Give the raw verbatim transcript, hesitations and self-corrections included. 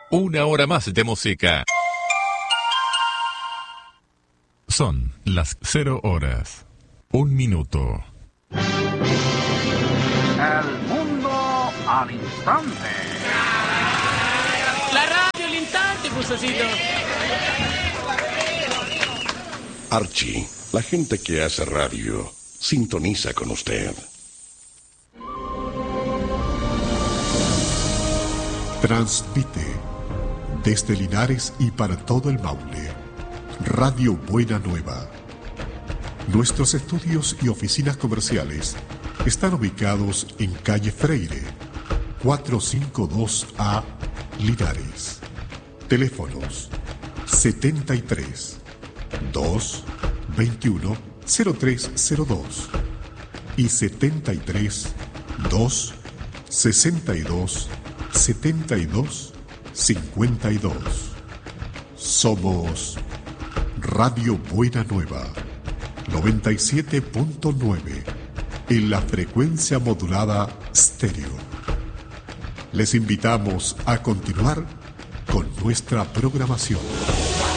Una hora más de música. Son las cero horas. Un minuto. El mundo al instante. La radio al instante, Cusacito. Archie, la gente que hace radio, sintoniza con usted. Transmite desde Linares y para todo el Maule, Radio Buena Nueva. Nuestros estudios y oficinas comerciales están ubicados en calle Freire, cuatrocientos cincuenta y dos A, Linares. Teléfonos setenta y tres, dos, veintiuno, cero tres cero dos y setenta y tres, dos, sesenta y dos, setenta y dos, cincuenta y dos. Somos Radio Buena Nueva, noventa y siete punto nueve en la frecuencia modulada estéreo. Les invitamos a continuar con nuestra programación.